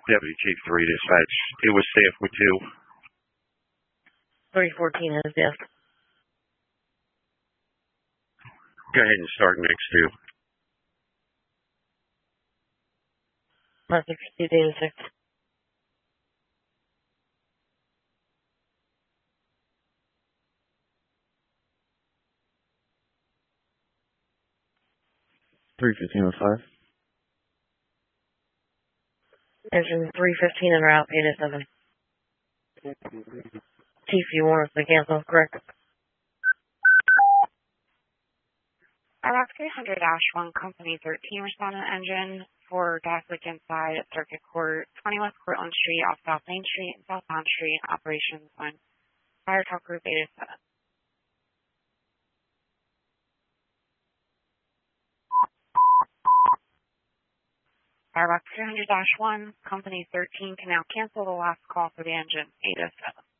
Deputy Chief 3 Dispatch. It was safe with 2. 314 is yes. Go ahead and start next 2. Message received data 6. Engine 315 en route, 807. Chief, you want us to cancel, correct? Iraq 300-1, Company 13, respondent engine for gas leak inside at Circuit Court, 20 West Cortland Street, off South Main Street and South Pond Street, operations on Fire Talk Group 807. Iraq 300-1, Company 13 can now cancel the last call for the engine, 807.